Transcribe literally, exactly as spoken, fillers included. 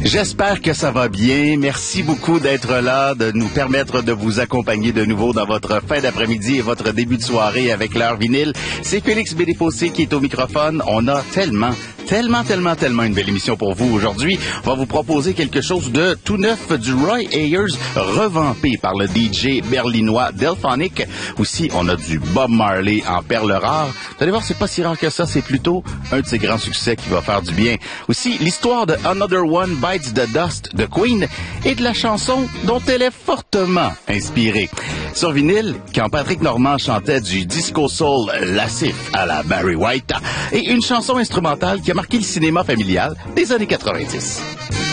J'espère que ça va bien. Merci beaucoup d'être là, de nous permettre de vous accompagner de nouveau dans votre fin d'après-midi et votre début de soirée avec l'heure vinyle. C'est Félix Bédéfossé qui est au microphone. On a tellement, tellement, tellement, tellement une belle émission pour vous aujourd'hui. On va vous proposer quelque chose de tout neuf du Roy Ayers, revampé par le D J berlinois Delphonic. Aussi, on a du Bob Marley en perles rares. Vous allez voir, c'est pas si rare que ça. C'est plutôt un de ses grands succès qui va faire du bien. Aussi, l'histoire de Another One Bites the Dust de Queen et de la chanson dont elle est fortement inspirée. Sur vinyle, quand Patrick Normand chantait du disco soul lascif à la Barry White et une chanson instrumentale qui a marqué le cinéma familial des années quatre-vingt-dix.